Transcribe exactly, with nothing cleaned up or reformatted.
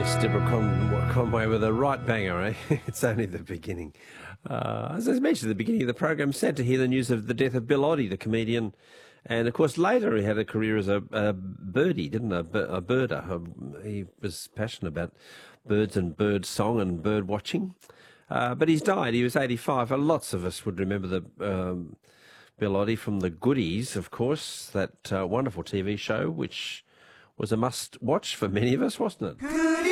Deborah Con- Conway with a right banger, eh? It's only the beginning. Uh, as I mentioned at the beginning of the program, sad to hear the news of the death of Bill Oddie, the comedian. And, of course, later he had a career as a, a birdie, didn't he? A, a birder. A, he was passionate about birds and bird song and bird watching. Uh, but he's died. He was eighty-five. Lots of us would remember the um, Bill Oddie from The Goodies, of course, that uh, wonderful T V show, which was a must-watch for many of us, wasn't it?